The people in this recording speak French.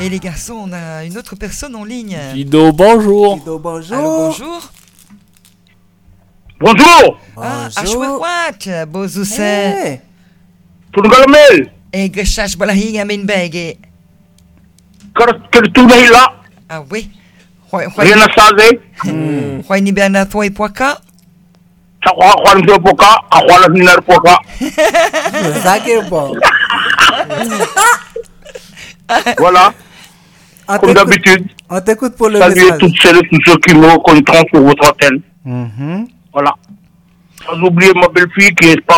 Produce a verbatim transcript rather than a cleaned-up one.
Et les garçons, on a une autre personne en ligne. Guido, bonjour. Guido, bonjour. Allô, bonjour. Bonjour. Ah, Bonjour. Ashwat, Bozousse. Eh, Tungalmel. Et Greshash Balahi Amin Bege. Kertunahila. Ah oui. Rien à changer. Hoi ni bana toi poaka. Chakwa Juan Poka, à Juan Minar Poka. ça qui est bon. Voilà, On comme t'écoute- d'habitude. On t'écoute pour le Saluez message. toutes celles et tous ceux qui me compteront sur votre antenne. Mhm. Voilà. Sans oublier ma belle-fille qui est